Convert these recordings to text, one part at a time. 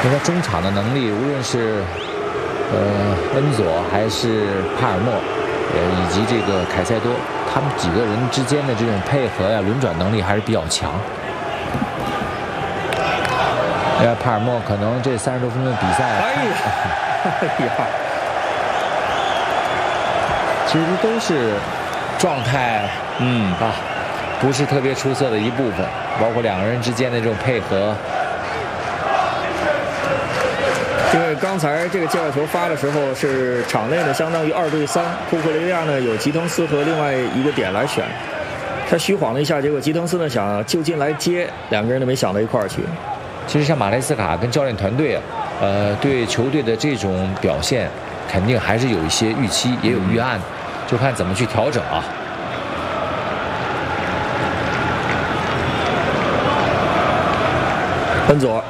因为中场的能力，无论是恩佐还是帕尔默，以及这个凯塞多，他们几个人之间的这种配合呀、轮转能力还是比较强。帕尔默可能这30多分钟的比赛，其实都是状态，不是特别出色的一部分，包括两个人之间的这种配合。 因为刚才这个界外球发的时候是场内呢相当于2对3，库库雷利亚呢有吉滕斯和另外一个点来选，他虚晃了一下，结果吉滕斯呢想就近来接，两个人都没想到一块儿去。 其实像马雷斯卡跟教练团队对球队的这种表现，肯定还是有一些预期，也有预案，就看怎么去调整啊。 恩佐，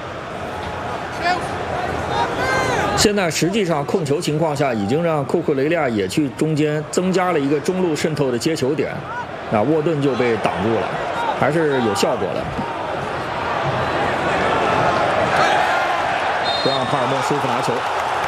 现在实际上控球情况下，已经让库库雷利亚也去中间增加了一个中路渗透的接球点，沃顿就被挡住了，还是有效果的。不让帕尔默舒服拿球。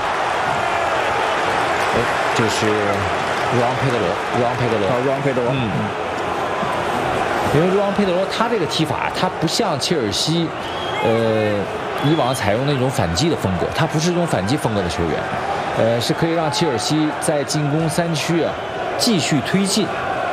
这是若昂佩德罗。因为若昂佩德罗他这个踢法，他不像切尔西，以往采用那种反击的风格，他不是这种反击风格的球员，是可以让切尔西在进攻3区继续推进，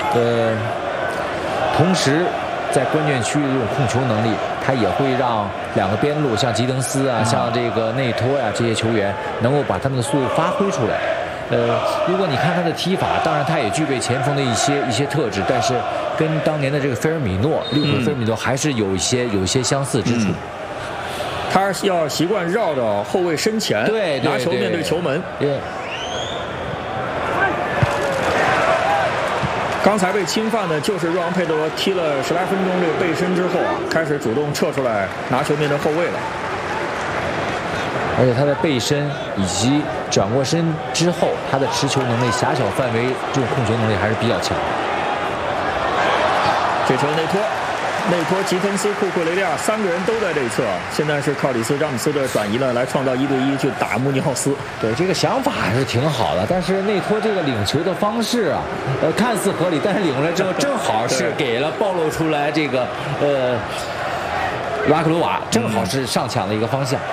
同时在关键区域的这种控球能力，他也会让两个边路像吉滕斯像这个内托这些球员能够把他们的速度发挥出来。如果你看他的踢法，当然他也具备前锋的一些特质，但是跟当年的这个菲尔米诺，利物浦菲尔米诺还是有一些相似之处。 他要习惯绕着后卫身前， 对， 拿球面对球门。刚才被侵犯的就是若昂佩德罗，踢了10来分钟这个背身之后开始主动撤出来拿球面对后卫了。 而且他的背身以及转过身之后，他的持球能力、狭小范围这种控球能力还是比较强。 这球内托、吉滕斯、库库雷利亚3个人都在这一侧，现在是靠里斯詹姆斯的转移呢来创造1对1去打穆尼奥斯。 对，这个想法还是挺好的，但是内托这个领球的方式看似合理，但是领过来之后正好是给了暴露出来这个拉克鲁瓦，正好是上抢的一个方向。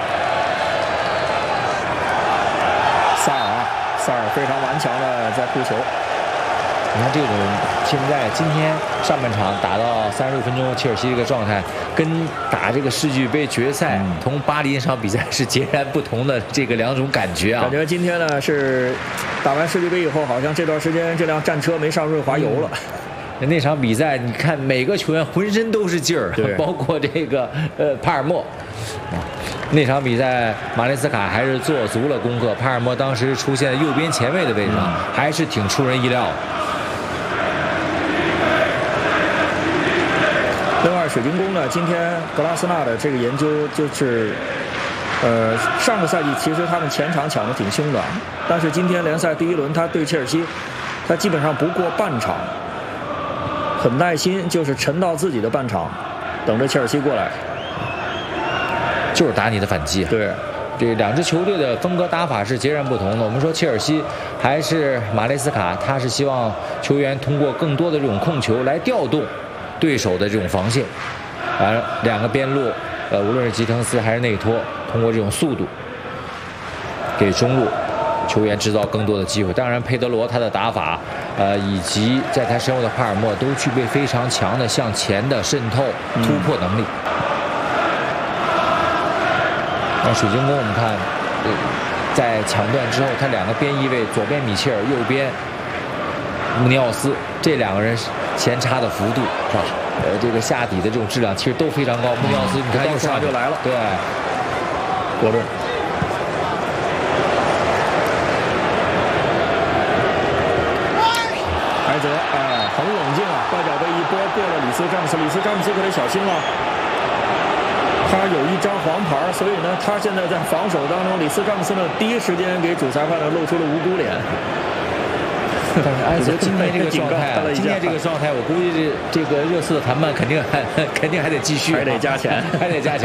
萨尔非常顽强的在扑球。 你看这种今天上半场打到36分钟，切尔西这个状态跟打这个世俱杯决赛同巴黎那场比赛是截然不同的这个2种感觉啊。 感觉今天呢是打完世俱杯以后，好像这段时间这辆战车没上润滑油了。 那场比赛你看每个球员浑身都是劲儿，包括这个帕尔默。那场比赛马雷斯卡还是做足了功课，帕尔默当时出现在右边前卫的位置上，还是挺出人意料的。 另外水晶宫呢，今天格拉斯纳的这个研究就是，上个赛季其实他们前场抢得挺凶的，但是今天联赛第1轮他对切尔西，他基本上不过半场，很耐心，就是沉到自己的半场，等着切尔西过来。 就是打你的反击。 对， 这2支球队的风格打法是截然不同的。我们说切尔西还是马雷斯卡，他是希望球员通过更多的这种控球来调动对手的这种防线，而2个边路，无论是吉滕斯还是内托，通过这种速度给中路球员制造更多的机会。当然，佩德罗他的打法，以及在他身后的帕尔默都具备非常强的向前的渗透突破能力。那水晶宫我们看，在抢断之后，他2个边翼位，左边米切尔，右边穆尼奥斯，这2个人前插的幅度是吧？这个下底的这种质量其实都非常高。穆尼奥斯你看一上就来了， 对， 果断。埃泽很冷静外脚背一拨过了里斯詹姆斯，可得小心了。他有1张黄牌，所以呢，他现在在防守当中，里斯詹姆斯呢第一时间给主裁判呢露出了无辜脸。 但是埃泽今天这个状态，我估计这个热刺的谈判肯定还得继续， 还得加钱。